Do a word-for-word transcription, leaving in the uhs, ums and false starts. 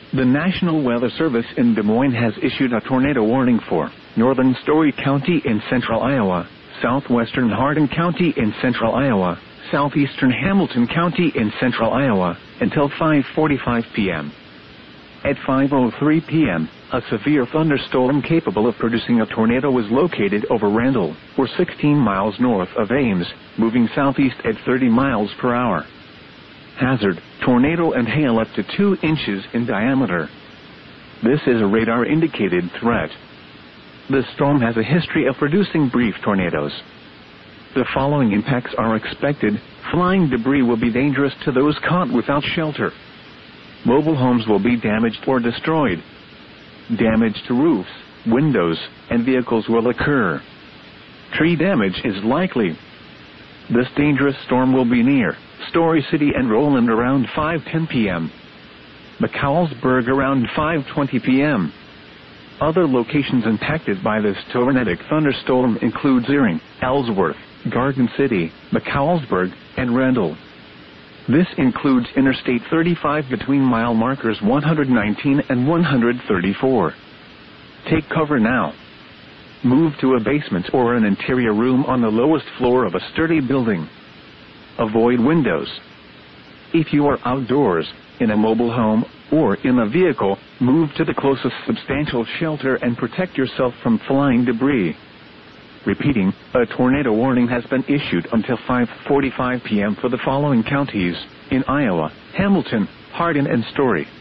The National Weather Service in Des Moines has issued a tornado warning for northern Story County in central Iowa, southwestern Hardin County in central Iowa, southeastern Hamilton County in central Iowa, until five forty-five p m At five oh three p m, a severe thunderstorm capable of producing a tornado was located over Randall, or sixteen miles north of Ames, moving southeast at thirty miles per hour. Hazard, tornado and hail up to two inches in diameter. This is a radar-indicated threat. The storm has a history of producing brief tornadoes. The following impacts are expected. Flying debris will be dangerous to those caught without shelter. Mobile homes will be damaged or destroyed. Damage to roofs, windows, and vehicles will occur. Tree damage is likely. This dangerous storm will be near Story City and Roland around five ten p m McCallsburg around five twenty p m Other locations impacted by this tornadic thunderstorm include Zeering, Ellsworth, Garden City, McCallsburg, and Randall. This includes Interstate thirty-five between mile markers one hundred nineteen and one hundred thirty-four. Take cover now. Move to a basement or an interior room on the lowest floor of a sturdy building. Avoid windows. If you are outdoors, in a mobile home, or in a vehicle, move to the closest substantial shelter and protect yourself from flying debris. Repeating, a tornado warning has been issued until five forty-five p m for the following counties in Iowa: Hamilton, Hardin, and Story.